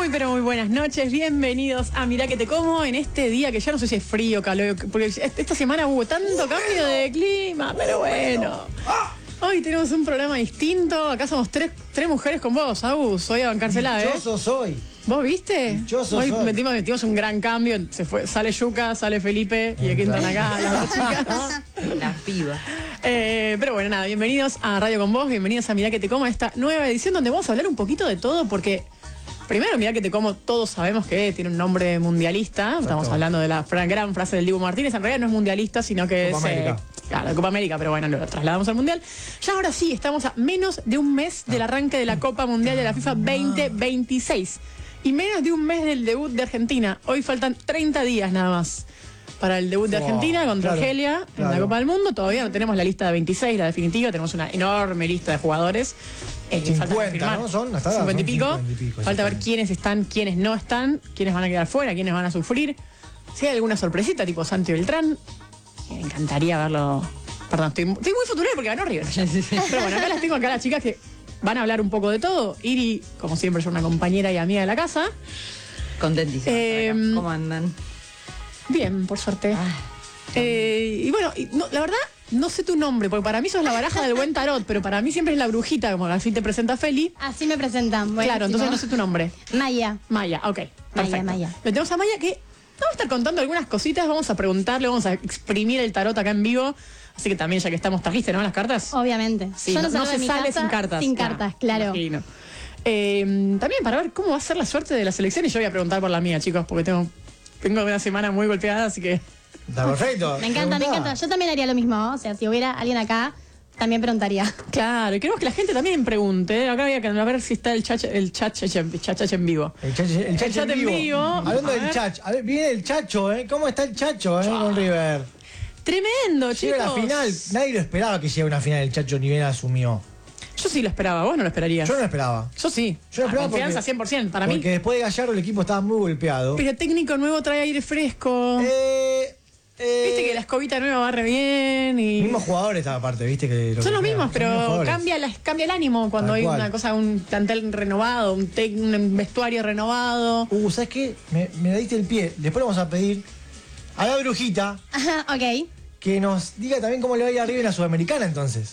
pero muy buenas noches, bienvenidos a Mirá que te como en este día que ya no sé si es frío, calor, porque esta semana hubo tanto cambio de clima, pero bueno. Hoy tenemos un programa distinto, acá somos tres mujeres con vos, Agus, hoy a bancársela, ¿eh? Yo soy. ¿Vos viste? Hoy metimos un gran cambio, sale Yuka, sale Felipe y aquí entran acá las dos chicas. Las pibas. Pero bueno, nada, bienvenidos a Radio con Vos, bienvenidos a Mirá que te como, esta nueva edición donde vamos a hablar un poquito de todo porque... Primero, Mirá que te como, todos sabemos que tiene un nombre mundialista. Exacto. Estamos hablando de la gran frase del Dibu Martínez. En realidad no es mundialista, sino que Copa es... América. Claro, la Copa América, pero bueno, lo trasladamos al Mundial. Ya ahora sí, estamos a menos de un mes del arranque de la Copa Mundial de la FIFA 2026. Y menos de un mes del debut de Argentina. Hoy faltan 30 días nada más para el debut de Argentina contra Argelia en la Copa del Mundo. Todavía no tenemos la lista de 26, la definitiva. Tenemos una enorme lista de jugadores. 50, ¿no? Son hasta 50 y pico. Falta ver quiénes están, quiénes no están, quiénes van a quedar fuera, quiénes van a sufrir. Si hay alguna sorpresita, tipo Santi Beltrán, me encantaría verlo. Perdón, estoy muy futurero porque ganó River. Pero bueno, acá las tengo, acá las chicas que van a hablar un poco de todo. Iri, como siempre, es una compañera y amiga de la casa. Contentísima. ¿Cómo andan? Bien, por suerte. Y bueno, la verdad, no sé tu nombre, porque para mí sos la baraja del buen tarot, pero para mí siempre es la brujita, como así te presenta Feli. Así me presentan. Buenísimo. Claro, entonces no sé tu nombre. Maya. Maya, ok. Perfecto. Maya. Le tenemos a Maya que vamos a estar contando algunas cositas, vamos a preguntarle, vamos a exprimir el tarot acá en vivo. Así que también, ya que estamos, trajiste, ¿no? Las cartas. Obviamente. Sí, yo no se de sale casa sin cartas. Sin cartas, claro. Imagino. También para ver cómo va a ser la suerte de la selección, y yo voy a preguntar por la mía, chicos, porque tengo una semana muy golpeada, así que... Está perfecto. Me encanta. Yo también haría lo mismo. O sea, si hubiera alguien acá, también preguntaría. Claro, y queremos que la gente también pregunte. Acá voy a ver si está el chat en vivo. El chat en vivo. Hablando del chat, a ver, viene el Chacho, ¿eh? ¿Cómo está el Chacho, con River? Tremendo, chicos. Llega la final. Nadie lo esperaba que llegue a una final el Chacho, ni bien asumió. Yo sí lo esperaba, vos no lo esperarías. Yo no lo esperaba. Yo sí. Yo lo esperaba confianza porque, 100% para mí. Porque después de Gallardo el equipo estaba muy golpeado. Pero técnico nuevo trae aire fresco. Viste que la escobita nueva va re bien y... Mismos jugadores aparte, viste que... Son los mismos, pero cambia el ánimo cuando hay una cosa, un plantel renovado, un vestuario renovado. ¿Sabes qué? Me diste el pie. Después vamos a pedir a la brujita Ok. que nos diga también cómo le va a ir arriba en la Sudamericana entonces.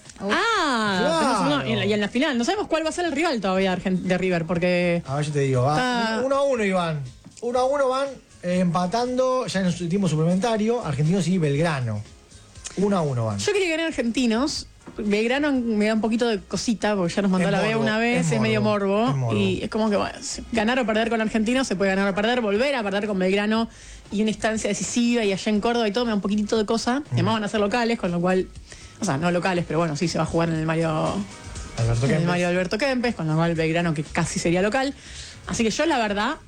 Claro. Y en la final. No sabemos cuál va a ser el rival todavía de River, porque... A ver, yo te digo, va 1-1 Iván. 1-1 van empatando ya en el tiempo suplementario, Argentinos y Belgrano. 1-1 van. Yo quería ganar Argentinos. Belgrano me da un poquito de cosita, porque ya nos mandó la B una vez, es medio morbo. Y es como que, bueno, ganar o perder con Argentinos, se puede ganar o perder, volver a perder con Belgrano y una instancia decisiva y allá en Córdoba y todo, me da un poquitito de cosa. Además van a ser locales, con lo cual, o sea, no locales, pero bueno, sí se va a jugar en el Mario Alberto Kempes, con lo cual Belgrano que casi sería local. Así que yo, la verdad,